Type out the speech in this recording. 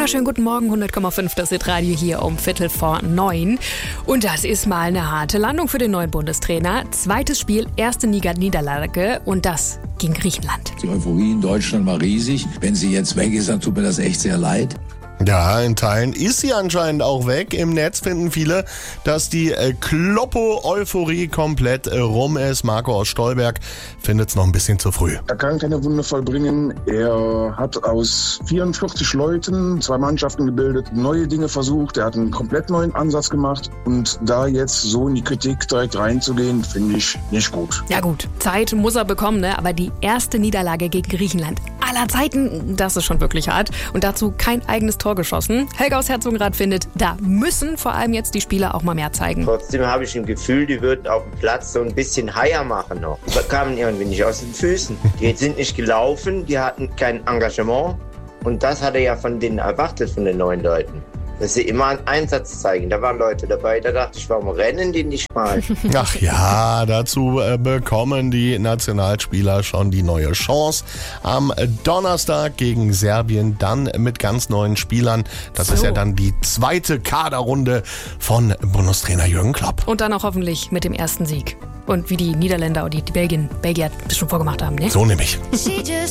wunderschönen guten Morgen, 100,5, das Hitradio hier um 8:45. Und das ist mal eine harte Landung für den neuen Bundestrainer. Zweites Spiel, erste Niederlage und das gegen Griechenland. Die Euphorie in Deutschland war riesig. Wenn sie jetzt weg ist, dann tut mir das echt sehr leid. Ja, in Teilen ist sie anscheinend auch weg. Im Netz finden viele, dass die Kloppo-Euphorie komplett rum ist. Marco aus Stolberg findet es noch ein bisschen zu früh. Er kann keine Wunder vollbringen. Er hat aus 44 Leuten 2 Mannschaften gebildet, neue Dinge versucht. Er hat einen komplett neuen Ansatz gemacht. Und da jetzt so in die Kritik direkt reinzugehen, finde ich nicht gut. Ja gut, Zeit muss er bekommen, ne? Aber die erste Niederlage gegen Griechenland aller Zeiten, das ist schon wirklich hart. Und dazu kein eigenes Tor geschossen. Helga aus Herzogenrath findet, da müssen vor allem jetzt die Spieler auch mal mehr zeigen. Trotzdem habe ich im Gefühl, die würden auf dem Platz so ein bisschen Haier machen noch. Die kamen irgendwie nicht aus den Füßen. Die sind nicht gelaufen, die hatten kein Engagement. Und das hat er ja von denen erwartet, von den neuen Leuten. Dass sie immer einen Einsatz zeigen. Da waren Leute dabei, da dachte ich, warum rennen die nicht mal? Ach ja, dazu bekommen die Nationalspieler schon die neue Chance. Am Donnerstag gegen Serbien, dann mit ganz neuen Spielern. Das ist ja dann die zweite Kaderrunde von Bundestrainer Jürgen Klopp. Und dann auch hoffentlich mit dem ersten Sieg. Und wie die Niederländer oder die Belgier das schon vorgemacht haben, ne? So nämlich.